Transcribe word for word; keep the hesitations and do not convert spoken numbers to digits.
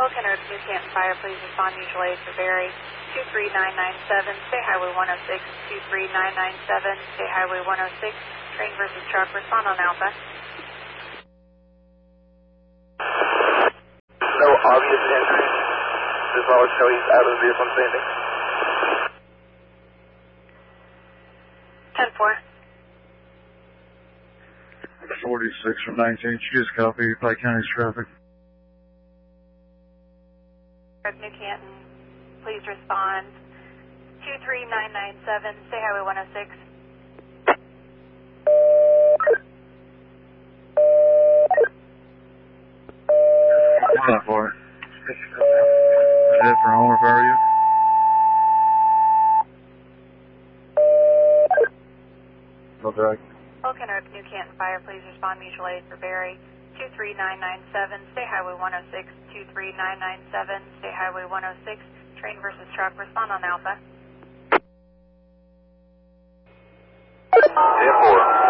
Oak and Earth, New Canton Fire, please respond mutual aid for Barry two three nine nine seven, State Highway one oh six, two three nine nine seven, State Highway one oh six, train versus truck, respond on Alpha. No obvious injuries, as well as show he's out of the vehicle and standing. ten four. forty-six from nineteen, choose copy, Pike County's traffic. New Canton, please respond. two three nine nine seven, State Highway one oh six. one oh four. Is it for home repair you? No direct. Oak and Earth, New Canton Fire, please respond mutual aid for Barry two three nine nine seven, State Highway one oh six, two three nine nine seven, State Highway one oh six, train versus truck, respond on Alpha. ten four.